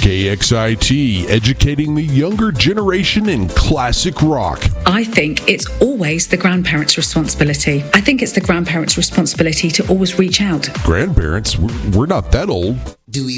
KXIT, educating the younger generation in classic rock. I think it's always the grandparents' responsibility. I think it's the grandparents' responsibility to always reach out. Grandparents? We're not that old.